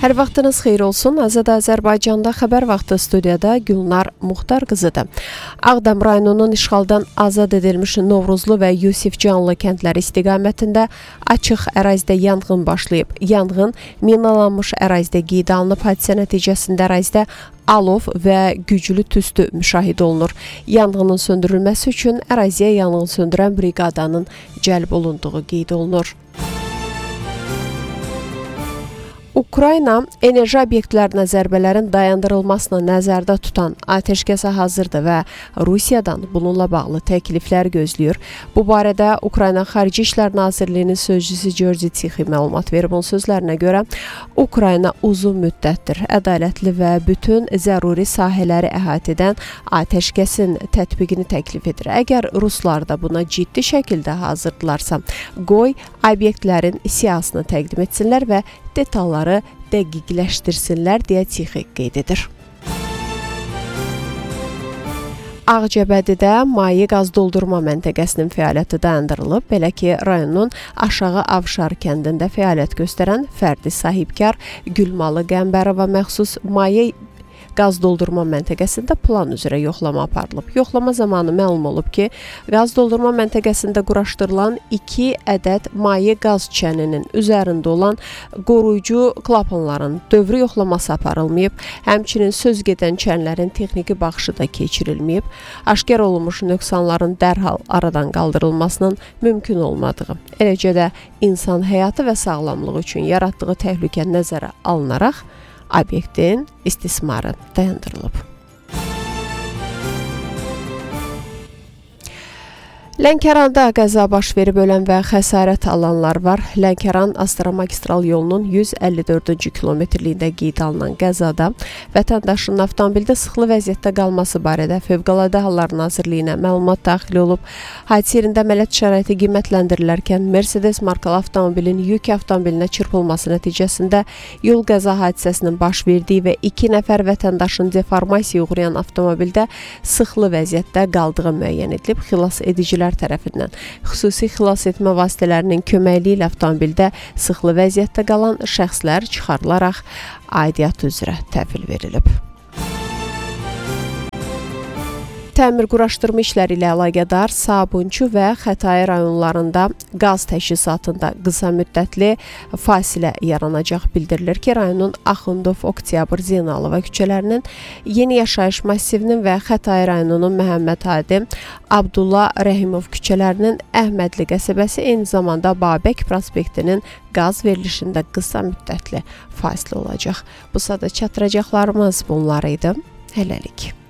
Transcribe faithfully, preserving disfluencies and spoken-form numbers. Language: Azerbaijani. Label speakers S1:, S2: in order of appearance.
S1: Hər vaxtınız xeyir olsun. Azad Azərbaycanda xəbər vaxtı studiyada Gülnar Muxtar qızıdır. Ağdam rayonunun işğaldan azad edilmiş Novruzlu və Yusifcanlı kəndləri istiqamətində açıq ərazidə yanğın başlayıb. Yanğın minalanmış ərazidə qeydə alınıb. Hadisə nəticəsində ərazidə alov və güclü tüstü müşahidə olunur. Yanğının söndürülməsi üçün əraziyə yanğın söndürən briqadanın cəlb olunduğu qeyd olunur. Ukrayna enerji obyektlərinə zərbələrin dayandırılmasını nəzərdə tutan atəşkəsə hazırdır və Rusiyadan bununla bağlı təkliflər gözləyir. Bu barədə Ukrayna Xarici İşlər Nazirliyinin sözcüsü Georgi Tixi məlumat verib. Onun sözlərinə görə Ukrayna uzun müddətdir ədalətli və bütün zəruri sahələri əhatə edən atəşkəsin tətbiqini təklif edir. Əgər Ruslar da buna ciddi şəkildə hazırdılarsa, qoy obyektlərin siyahısını təqdim etsinlər və detalları dəqiqləşdirsinlər deyə Tixi qeyd edir. Ağcabədidə maye qaz doldurma məntəqəsinin fəaliyyəti dayandırılıb. Belə ki, rayonun Aşağı Avşar kəndində fəaliyyət göstərən fərdi sahibkar Gülmalı Qəmbərova məxsus maye qaz doldurma məntəqəsində plan üzrə yoxlama aparılıb. Yoxlama zamanı məlum olub ki, qaz doldurma məntəqəsində quraşdırılan iki ədəd maye qaz çəninin üzərində olan qoruyucu klapanların dövrü yoxlaması aparılmayıb, həmçinin söz gedən çənlərin texniki baxışı da keçirilməyib, aşkar olunmuş nöqsanların dərhal aradan qaldırılmasının mümkün olmadığı, eləcə də insan həyatı və sağlamlığı üçün yaratdığı təhlükə nəzərə alınaraq, obyektin istismarı dayandırılıb. Lənkəranda qəza baş verib ölən və xəsarət alanlar var. Lənkəran-Astara magistral yolunun yüz əlli dördüncü kilometrliyində qeydə alınan qəzada vətəndaşının avtomobildə sıxılı vəziyyətdə qalması barədə Fövqəladə Hallar Nazirliyinə məlumat daxil olub. Hadisə yerində əməliyyat şəraiti qiymətləndirilərkən Mercedes markalı avtomobilin yük avtomobilinə çırpılması nəticəsində yol qəza hadisəsinin baş verdiyi və iki nəfər vətəndaşın deformasiyaya uğrayan avtomobildə sıxılı vəziyyətdə qaldığı müəyyən edilib. Xilas edicilər tərəfindən xüsusi xilas etmə vasitələrinin köməkliyi ilə avtomobildə sıxılı vəziyyətdə qalan şəxslər çıxarılaraq aidiyyat üzrə təhvil verilib. Təmir quraşdırma işləri ilə əlaqədar Sabunçu və Xətai rayonlarında qaz təchizatında qısa müddətli fasilə yaranacaq. Bildirilir ki, rayonun Axundov, Oktyabr, Zeynalova küçələrinin, Yeni Yaşayış massivinin və Xətai rayonunun Məhəmməd Hadi, Abdullah Rəhimov küçələrinin Əhmədli qəsəbəsi, eyni zamanda Babək prospektinin qaz verilişində qısa müddətli fasilə olacaq. Bu sada çatdıracaqlarımız bunlar idi. Hələlik.